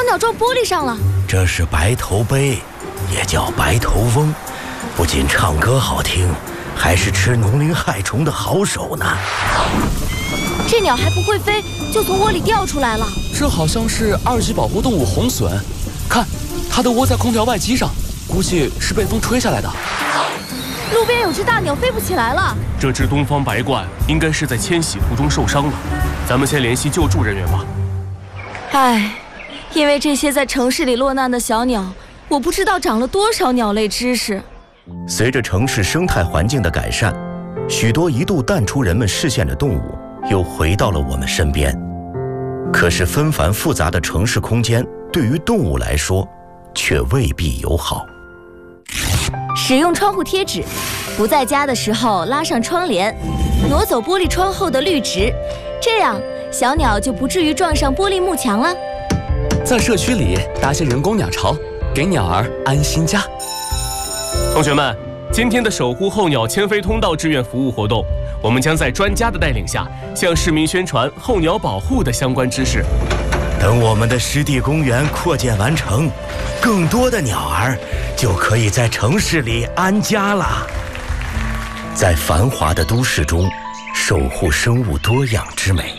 鸟撞玻璃上了。 这是白头鹎，也叫白头翁，不仅唱歌好听，还是吃农灵害虫的好手呢。 这鸟还不会飞，就从窝里掉出来了。 这好像是2级保护动物红隼，看，它的窝在空调外机上，估计是被风吹下来的。 路边有只大鸟飞不起来了。 这只东方白鹳应该是在迁徙途中受伤了，咱们先联系救助人员吧。 唉，因为这些在城市里落难的小鸟，我不知道长了多少鸟类知识。 随着城市生态环境的改善，许多一度淡出人们视线的动物又回到了我们身边。可是纷繁复杂的城市空间对于动物来说却未必友好。 使用窗户贴纸，不在家的时候拉上窗帘，挪走玻璃窗后的绿植，这样小鸟就不至于撞上玻璃幕墙了。 在社区里搭些人工鸟巢，给鸟儿安心家。 同学们，今天的守护候鸟迁飞通道志愿服务活动，我们将在专家的带领下，向市民宣传候鸟保护的相关知识。 等我们的湿地公园扩建完成，更多的鸟儿就可以在城市里安家了。在繁华的都市中，守护生物多样之美。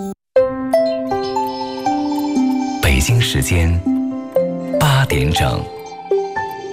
北京时间8点整。